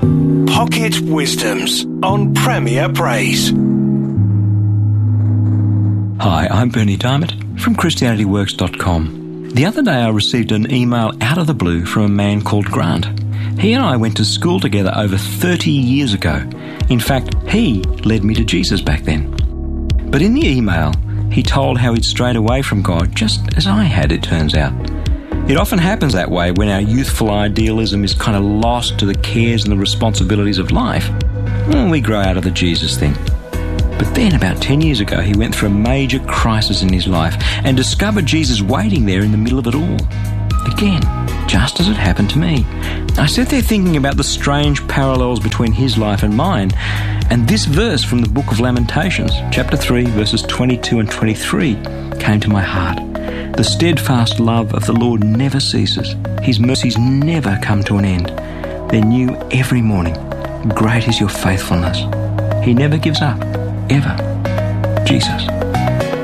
Pocket Wisdoms on Premier Praise. Hi, I'm Bernie Diamond from ChristianityWorks.com. The other day I received an email out of the blue from a man called Grant. He and I went to school together over 30 years ago. In fact, he led me to Jesus back then. But in the email, he told how he'd strayed away from God, just as I had, it turns out. It often happens that way when our youthful idealism is kind of lost to the cares and the responsibilities of life. We grow out of the Jesus thing. But then, about 10 years ago, he went through a major crisis in his life and discovered Jesus waiting there in the middle of it all. Again, just as it happened to me. I sat there thinking about the strange parallels between his life and mine, and this verse from the book of Lamentations, chapter 3, verses 22 and 23, came to my heart. The steadfast love of the Lord never ceases. His mercies never come to an end. They're new every morning. Great is your faithfulness. He never gives up, ever. Jesus.